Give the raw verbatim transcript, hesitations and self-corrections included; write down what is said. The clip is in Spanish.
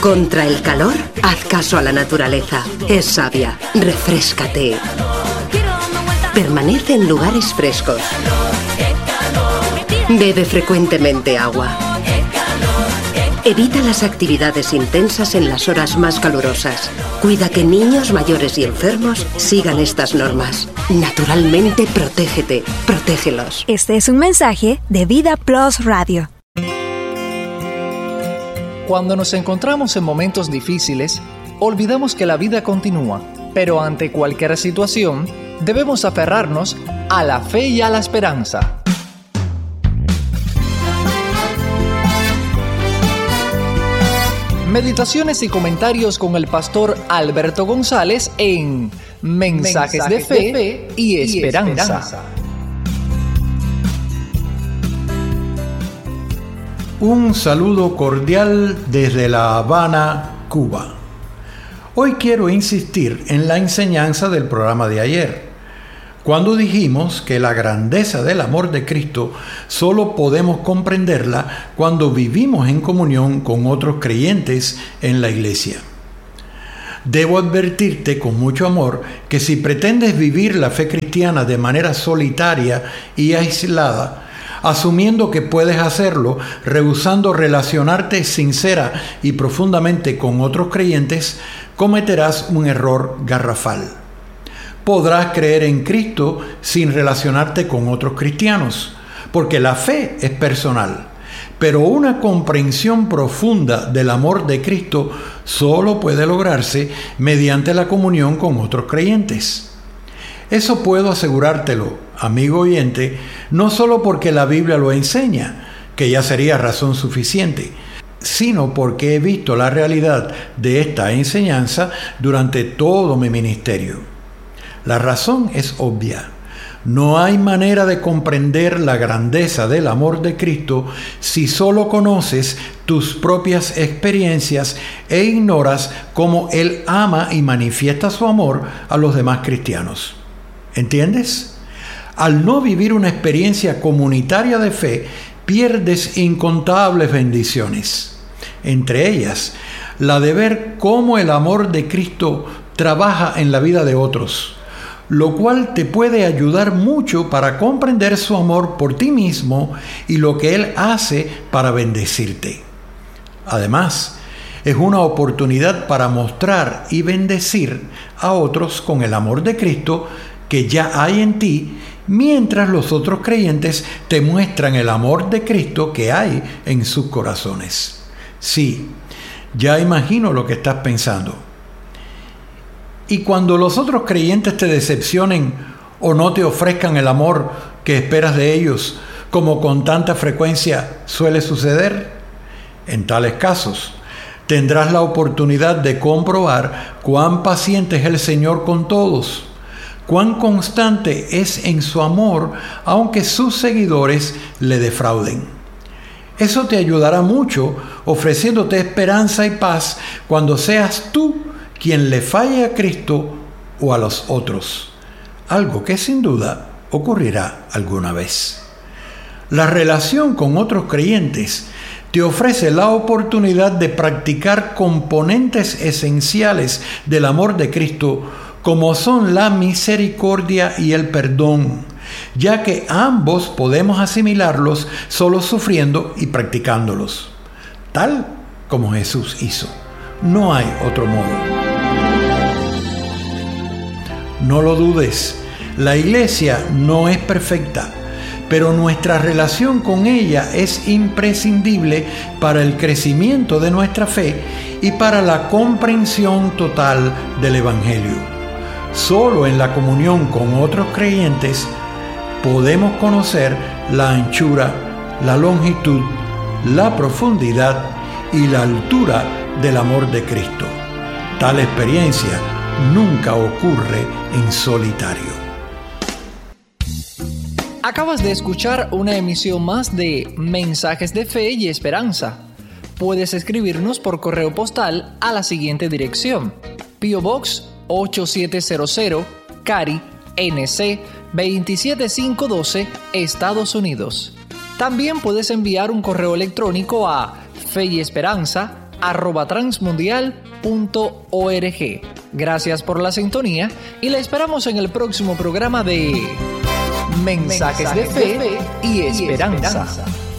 Contra el calor, haz caso a la naturaleza. Es sabia. Refréscate. Permanece en lugares frescos. Bebe frecuentemente agua. Evita las actividades intensas en las horas más calurosas. Cuida que niños, mayores y enfermos sigan estas normas. Naturalmente, protégete. Protégelos. Este es un mensaje de Vida Plus Radio. Cuando nos encontramos en momentos difíciles, olvidamos que la vida continúa, pero ante cualquier situación, debemos aferrarnos a la fe y a la esperanza. Meditaciones y comentarios con el pastor Alberto González en Mensajes, Mensajes de, fe de Fe y Esperanza. Y esperanza. Un saludo cordial desde La Habana, Cuba. Hoy quiero insistir en la enseñanza del programa de ayer, cuando dijimos que la grandeza del amor de Cristo solo podemos comprenderla cuando vivimos en comunión con otros creyentes en la iglesia. Debo advertirte con mucho amor que si pretendes vivir la fe cristiana de manera solitaria y aislada, asumiendo que puedes hacerlo rehusando relacionarte sincera y profundamente con otros creyentes, cometerás un error garrafal. Podrás creer en Cristo sin relacionarte con otros cristianos, porque la fe es personal, pero una comprensión profunda del amor de Cristo solo puede lograrse mediante la comunión con otros creyentes. Eso puedo asegurártelo, amigo oyente, no solo porque la Biblia lo enseña, que ya sería razón suficiente, sino porque he visto la realidad de esta enseñanza durante todo mi ministerio. La razón es obvia. No hay manera de comprender la grandeza del amor de Cristo si solo conoces tus propias experiencias e ignoras cómo Él ama y manifiesta su amor a los demás cristianos. ¿Entiendes? Al no vivir una experiencia comunitaria de fe, pierdes incontables bendiciones. Entre ellas, la de ver cómo el amor de Cristo trabaja en la vida de otros, lo cual te puede ayudar mucho para comprender su amor por ti mismo y lo que Él hace para bendecirte. Además, es una oportunidad para mostrar y bendecir a otros con el amor de Cristo que ya hay en ti, mientras los otros creyentes te muestran el amor de Cristo que hay en sus corazones. Sí, ya imagino lo que estás pensando. Y cuando los otros creyentes te decepcionen o no te ofrezcan el amor que esperas de ellos, como con tanta frecuencia suele suceder, en tales casos, tendrás la oportunidad de comprobar cuán paciente es el Señor con todos, cuán constante es en su amor, aunque sus seguidores le defrauden. Eso te ayudará mucho, ofreciéndote esperanza y paz cuando seas tú quien le falle a Cristo o a los otros, algo que sin duda ocurrirá alguna vez. La relación con otros creyentes te ofrece la oportunidad de practicar componentes esenciales del amor de Cristo, como son la misericordia y el perdón, ya que ambos podemos asimilarlos solo sufriendo y practicándolos, tal como Jesús hizo. No hay otro modo. No lo dudes, la iglesia no es perfecta, pero nuestra relación con ella es imprescindible para el crecimiento de nuestra fe y para la comprensión total del Evangelio. Solo en la comunión con otros creyentes podemos conocer la anchura, la longitud, la profundidad y la altura del amor de Cristo. Tal experiencia nunca ocurre en solitario. Acabas de escuchar una emisión más de Mensajes de Fe y Esperanza. Puedes escribirnos por correo postal a la siguiente dirección: P O Box ocho siete cero cero, Cary, N C veintisiete mil quinientos doce, Estados Unidos. También puedes enviar un correo electrónico a fe y esperanza arroba transmundial punto org. Gracias por la sintonía y la esperamos en el próximo programa de Mensajes, Mensajes de, fe de Fe y Esperanza. Y esperanza.